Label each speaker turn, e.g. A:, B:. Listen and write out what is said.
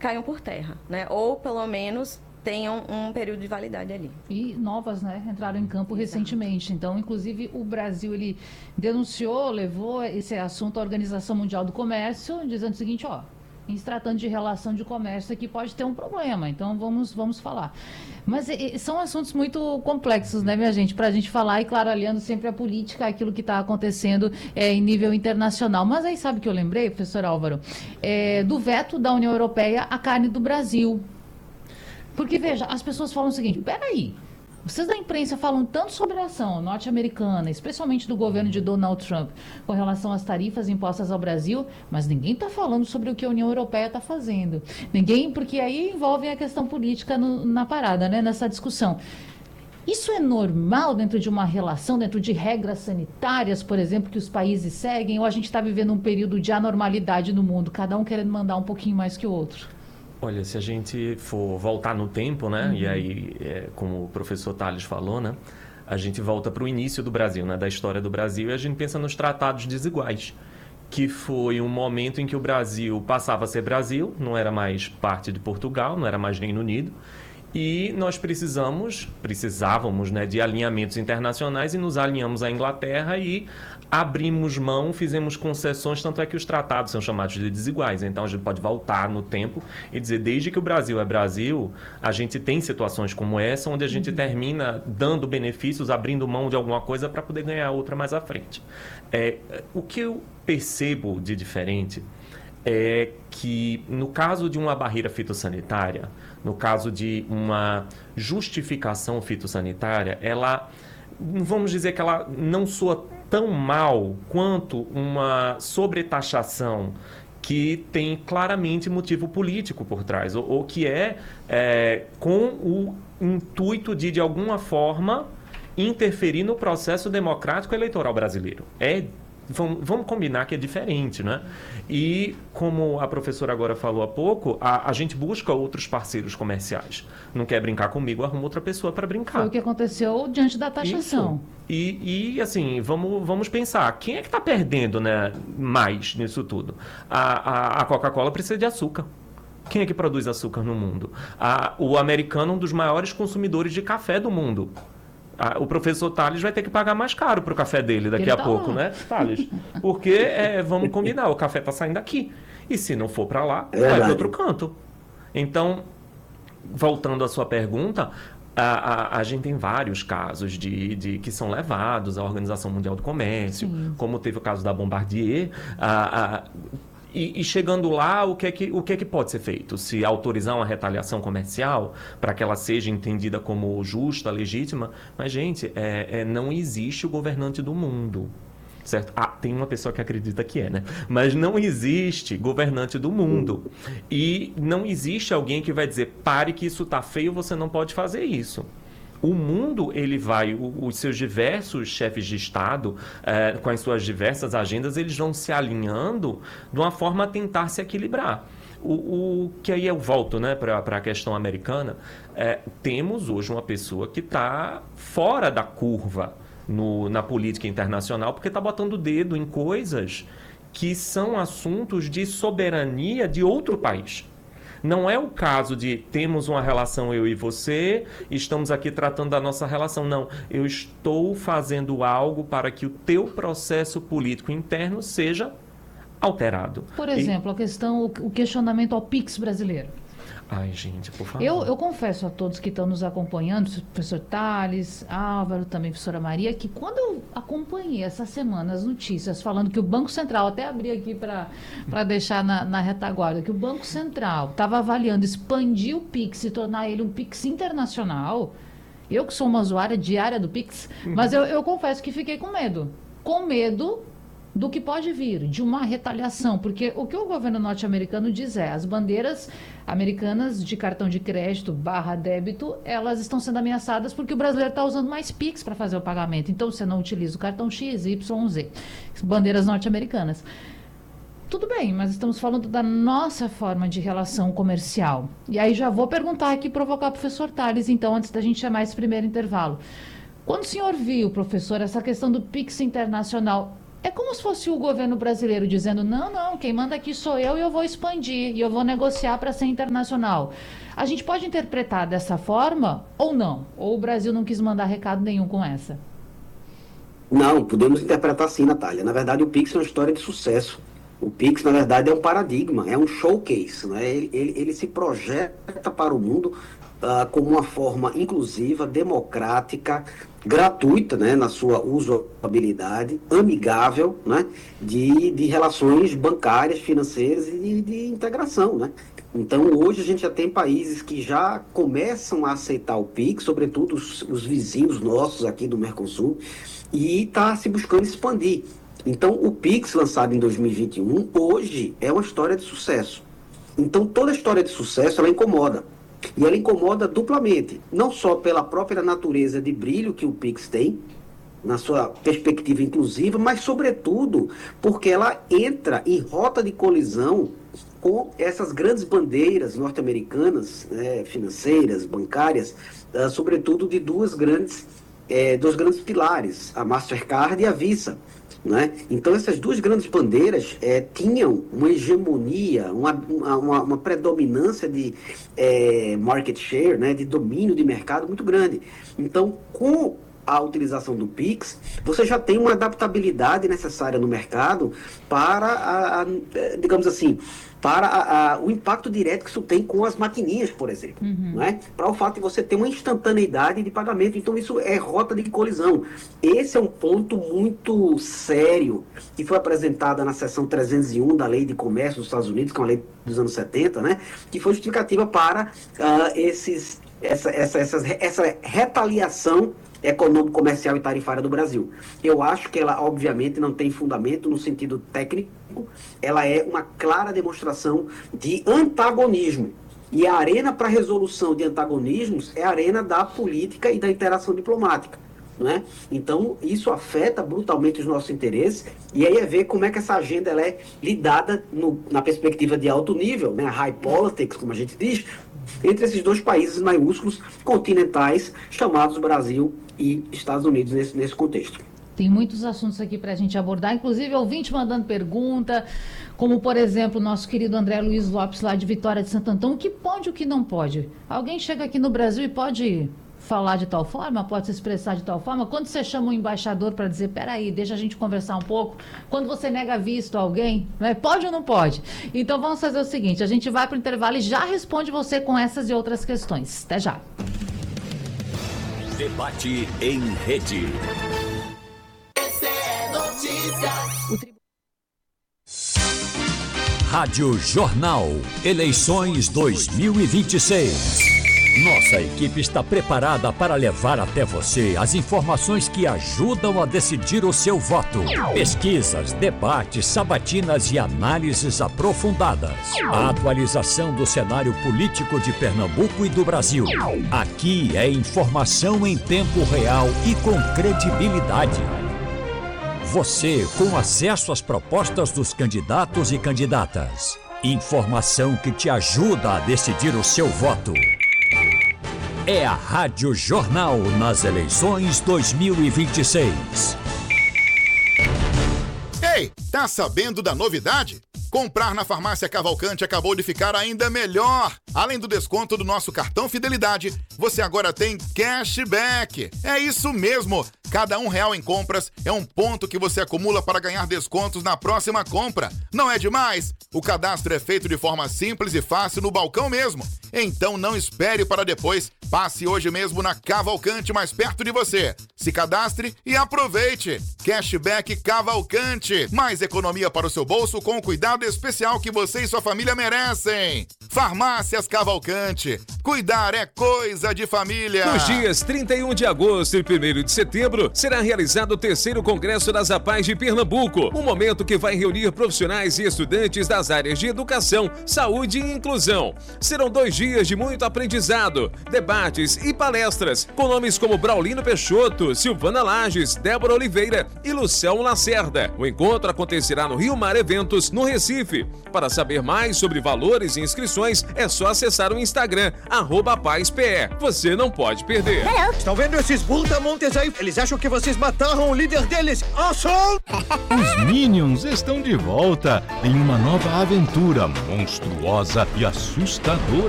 A: caiam por terra, né? Ou pelo menos tenham um período de validade ali.
B: E novas, né, entraram em campo
A: Exato.
B: recentemente. Então, inclusive, o Brasil, ele denunciou, levou esse assunto à Organização Mundial do Comércio, dizendo o seguinte, ó, em se tratando de relação de comércio aqui pode ter um problema, então vamos falar. Mas são assuntos muito complexos, né, minha gente, para a gente falar e, claro, aliando sempre a política, aquilo que está acontecendo em nível internacional. Mas aí sabe que eu lembrei, professor Álvaro, do veto da União Europeia à carne do Brasil. Porque, veja, as pessoas falam o seguinte, peraí, vocês da imprensa falam tanto sobre a ação norte-americana, especialmente do governo de Donald Trump, com relação às tarifas impostas ao Brasil, mas ninguém está falando sobre o que a União Europeia está fazendo. Ninguém, porque aí envolve a questão política na parada, né, nessa discussão. Isso é normal dentro de uma relação, dentro de regras sanitárias, por exemplo, que os países seguem, ou a gente está vivendo um período de anormalidade no mundo, cada um querendo mandar um pouquinho mais que o outro?
C: Olha, se a gente for voltar no tempo, né, e aí, como o professor Tales falou, né, a gente volta para o início do Brasil, né, da história do Brasil, e a gente pensa nos tratados desiguais, que foi um momento em que o Brasil passava a ser Brasil, não era mais parte de Portugal, não era mais Reino Unido, e nós precisávamos, né, de alinhamentos internacionais e nos alinhamos à Inglaterra e abrimos mão, fizemos concessões, tanto é que os tratados são chamados de desiguais. Então a gente pode voltar no tempo e dizer, desde que o Brasil é Brasil, a gente tem situações como essa, onde a gente termina dando benefícios, abrindo mão de alguma coisa para poder ganhar outra mais à frente. O que eu percebo de diferente é que, no caso de uma barreira fitossanitária, no caso de uma justificação fitossanitária, ela, vamos dizer que ela não soa tão mal quanto uma sobretaxação que tem claramente motivo político por trás, ou que com o intuito de alguma forma, interferir no processo democrático eleitoral brasileiro. Vamos combinar que é diferente, né? E, como a professora agora falou há pouco, a gente busca outros parceiros comerciais. Não quer brincar comigo, arruma outra pessoa para brincar.
B: Foi o que aconteceu diante da taxação.
C: E assim, vamos pensar, quem é que está perdendo, né, mais nisso tudo? A Coca-Cola precisa de açúcar. Quem é que produz açúcar no mundo? O americano é um dos maiores consumidores de café do mundo. O professor Tales vai ter que pagar mais caro para o café dele daqui a pouco, né, Tales? Porque, vamos combinar, o café está saindo daqui. E se não for para lá, vai para outro canto. Então, voltando à sua pergunta, a gente tem vários casos de que são levados à Organização Mundial do Comércio, como teve o caso da Bombardier. E chegando lá, o que é que pode ser feito? Se autorizar uma retaliação comercial para que ela seja entendida como justa, legítima? Mas, gente, não existe o governante do mundo, certo? Tem uma pessoa que acredita que né? Mas não existe governante do mundo. E não existe alguém que vai dizer, pare que isso está feio, você não pode fazer isso. O mundo, os seus diversos chefes de Estado, com as suas diversas agendas, eles vão se alinhando de uma forma a tentar se equilibrar. O que aí eu volto, né, para a questão americana, temos hoje uma pessoa que está fora da curva na política internacional, porque está botando o dedo em coisas que são assuntos de soberania de outro país. Não é o caso de temos uma relação eu e você, estamos aqui tratando da nossa relação. Não, eu estou fazendo algo para que o teu processo político interno seja alterado.
B: Por exemplo, o questionamento ao PIX brasileiro.
C: Ai, gente, por favor.
B: Eu confesso a todos que estão nos acompanhando, professor Tales, Álvaro, também professora Maria, que quando eu acompanhei essa semana as notícias falando que o Banco Central, até abri aqui para deixar na retaguarda, que o Banco Central estava avaliando expandir o PIX e tornar ele um PIX internacional, eu que sou uma usuária diária do PIX, mas eu confesso que fiquei com medo. Com medo do que pode vir, de uma retaliação, porque o que o governo norte-americano diz as bandeiras americanas de cartão de crédito / débito, elas estão sendo ameaçadas porque o brasileiro está usando mais Pix para fazer o pagamento, então você não utiliza o cartão X, Y, Z, bandeiras norte-americanas. Tudo bem, mas estamos falando da nossa forma de relação comercial. E aí já vou perguntar aqui, provocar o professor Tales, então, antes da gente chamar esse primeiro intervalo. Quando o senhor viu, professor, essa questão do Pix internacional, É como se fosse o governo brasileiro dizendo, não, quem manda aqui sou eu e eu vou expandir, e eu vou negociar para ser internacional. A gente pode interpretar dessa forma ou não? Ou o Brasil não quis mandar recado nenhum com essa?
D: Não, podemos interpretar assim, Natália. Na verdade, o Pix é uma história de sucesso. O Pix, na verdade, é um paradigma, é um showcase, né? Ele se projeta para o mundo como uma forma inclusiva, democrática, gratuita, né, na sua usabilidade, amigável, né, de relações bancárias, financeiras e de integração, né? Então, hoje a gente já tem países que já começam a aceitar o Pix, sobretudo os vizinhos nossos aqui do Mercosul, e está se buscando expandir. Então, o Pix, lançado em 2021, hoje é uma história de sucesso. Então, toda história de sucesso, ela incomoda. E ela incomoda duplamente, não só pela própria natureza de brilho que o Pix tem, na sua perspectiva inclusiva, mas, sobretudo, porque ela entra em rota de colisão com essas grandes bandeiras norte-americanas, né, financeiras, bancárias, sobretudo de dos grandes pilares, a Mastercard e a Visa. Né? Então, essas duas grandes bandeiras tinham uma hegemonia, uma predominância de market share, né? De domínio de mercado muito grande. Então, com a utilização do Pix, você já tem uma adaptabilidade necessária no mercado para, digamos assim, para o impacto direto que isso tem com as maquininhas, por exemplo. Né? Para o fato de você ter uma instantaneidade de pagamento. Então, isso é rota de colisão. Esse é um ponto muito sério que foi apresentado na seção 301 da Lei de Comércio dos Estados Unidos, que é uma lei dos anos 70, né? Que foi justificativa para essa retaliação econômico, comercial e tarifária do Brasil. Eu acho que ela, obviamente, não tem fundamento no sentido técnico, ela é uma clara demonstração de antagonismo. E a arena para resolução de antagonismos é a arena da política e da interação diplomática. Né? Então, isso afeta brutalmente os nossos interesses, e aí é ver como é que essa agenda ela é lidada na perspectiva de alto nível, né? High politics, como a gente diz, entre esses dois países maiúsculos continentais, chamados Brasil e Estados Unidos nesse contexto.
B: Tem muitos assuntos aqui para a gente abordar, inclusive ouvinte mandando pergunta, como, por exemplo, o nosso querido André Luiz Lopes, lá de Vitória de Santo Antão, o que pode e o que não pode? Alguém chega aqui no Brasil e pode falar de tal forma, pode se expressar de tal forma? Quando você chama um embaixador para dizer, peraí, deixa a gente conversar um pouco, quando você nega visto a alguém, né? Pode ou não pode? Então vamos fazer o seguinte, a gente vai para o intervalo e já responde você com essas e outras questões. Até já.
E: Debate em rede. Rádio Jornal, eleições 2026. Nossa equipe está preparada para levar até você as informações que ajudam a decidir o seu voto. Pesquisas, debates, sabatinas e análises aprofundadas. A atualização do cenário político de Pernambuco e do Brasil. Aqui é informação em tempo real e com credibilidade. Você com acesso às propostas dos candidatos e candidatas. Informação que te ajuda a decidir o seu voto. É a Rádio Jornal nas eleições 2026.
F: Ei, tá sabendo da novidade? Comprar na Farmácia Cavalcante acabou de ficar ainda melhor. Além do desconto do nosso cartão Fidelidade, você agora tem cashback. É isso mesmo. Cada R$1 em compras é um ponto que você acumula para ganhar descontos na próxima compra. Não é demais? O cadastro é feito de forma simples e fácil no balcão mesmo. Então não espere para depois. Passe hoje mesmo na Cavalcante mais perto de você. Se cadastre e aproveite. Cashback Cavalcante. Mais economia para o seu bolso com o cuidado especial que você e sua família merecem. Farmácias Cavalcante. Cuidar é coisa de família.
G: Nos dias 31 de agosto e 1º de setembro, será realizado o 3º Congresso das APAES de Pernambuco, um momento que vai reunir profissionais e estudantes das áreas de educação, saúde e inclusão. Serão 2 dias de muito aprendizado, debates e palestras, com nomes como Braulino Peixoto, Silvana Lages, Débora Oliveira e Luciano Lacerda. O encontro acontecerá no Rio Mar Eventos, no Recife. Para saber mais sobre valores e inscrições, informações é só acessar o Instagram, @PazPE. Você não pode perder.
H: Estão vendo esses brutamontes aí? Eles acham que vocês mataram o líder deles. Awesome!
I: Os Minions estão de volta em uma nova aventura monstruosa e assustadora.